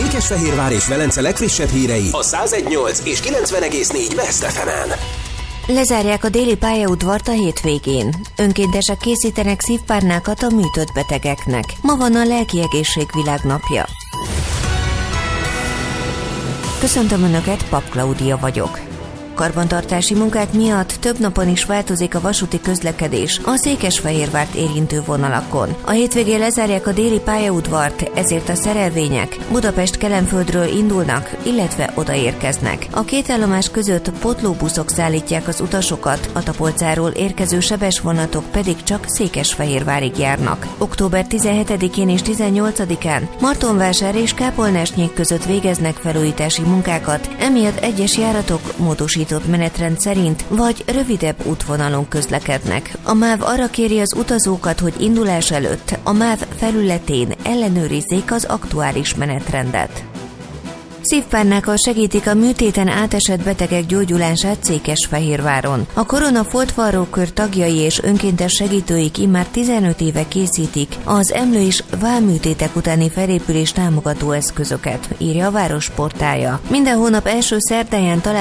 Székesfehérvár és Velence legfrissebb hírei a 101.8 és 90.4 Best FM-en. Lezárják a déli pályaudvart a hétvégén. Önkéntesek készítenek szívpárnákat a műtött betegeknek. Ma van a Lelki Egészség Világnapja. Köszöntöm Önöket, Pap Klaudia vagyok. Karbantartási munkák miatt több napon is változik a vasúti közlekedés a Székesfehérvárt érintő vonalakon. A hétvégén lezárják a déli pályaudvart, ezért a szerelvények Budapest-Kelenföldről indulnak, illetve odaérkeznek. A két állomás között pótlóbuszok szállítják az utasokat, a Tapolcáról érkező sebes vonatok pedig csak Székesfehérvárig járnak. Október 17-én és 18-án Martonvásár és Kápolnásnyék között végeznek felújítási munkákat, emiatt egyes járatok módosított menetrend szerint vagy rövidebb útvonalon közlekednek. A MÁV arra kéri az utazókat, hogy indulás előtt a MÁV felületén ellenőrizzék az aktuális menetrendet. Szívpárnákkal segítik a műtéten átesett betegek gyógyulását Székesfehérváron. A Korona Foltvarrókör tagjai és önkéntes segítőik immár 15 éve készítik az emlő és vállműtétek utáni felépülés támogató eszközöket, írja a város portálja. Minden hónap első szerdáján